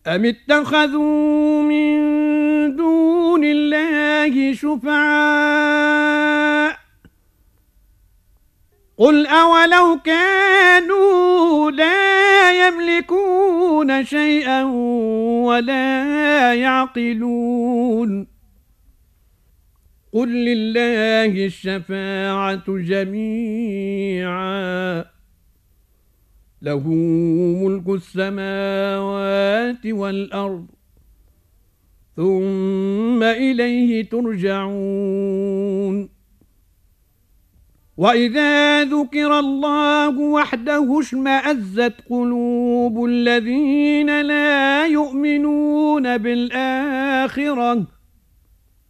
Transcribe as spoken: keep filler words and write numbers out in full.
أم اتخذوا من دون الله شفعاء قل أولو كانوا لا يملكون شيئا ولا يعقلون قل لله الشفاعة جميعا له ملك السماوات والأرض ثم إليه ترجعون وإذا ذكر الله وحده اشمأزت قلوب الذين لا يؤمنون بالآخرة